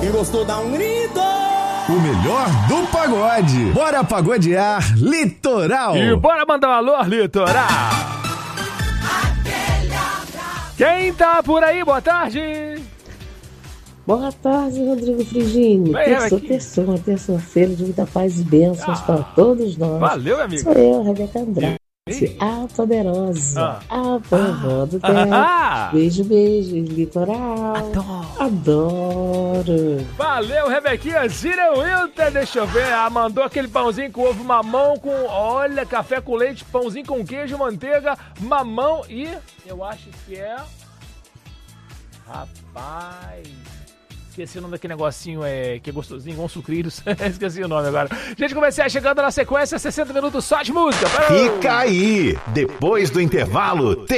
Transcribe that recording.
Quem gostou dá um grito. O melhor do pagode. Bora pagodear Litoral. E bora mandar um alô, Litoral. Quem tá por aí? Boa tarde. Boa tarde, Rodrigo Frigini. Terça, uma terça-feira de muita paz e bênçãos para todos nós. Valeu, amigo. Sou eu, Rebeca Andrade, a poderosa, a vovó do tempo. Beijo, beijo, Litoral. Adoro. Valeu, Rebequinha. Zira Wilton, deixa eu ver. Ah, mandou aquele pãozinho com ovo, mamão com, olha, café com leite, pãozinho com queijo, manteiga, mamão e eu acho que é... Rapaz... Esqueci o nome daquele negocinho que é gostosinho, com sucrilhos. Esqueci o nome agora. Gente, comecei chegando na sequência, 60 minutos só de música. Fica aí! Depois do intervalo, tem